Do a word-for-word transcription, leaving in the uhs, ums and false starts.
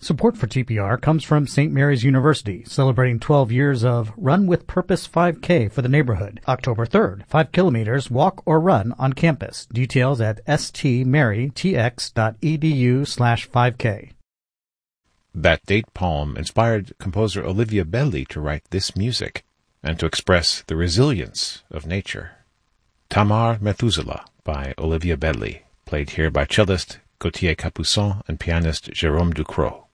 Support for T P R comes from Saint Mary's University, celebrating twelve years of Run with Purpose five K for the neighborhood. October third, five kilometers, walk or run on campus. Details at stmarytx.edu slash 5k. That date palm inspired composer Olivia Belli to write this music and to express the resilience of nature. Tamar Methuselah by Olivia Belli, played here by cellist Gauthier Capuçon and pianist Jérôme Ducrot.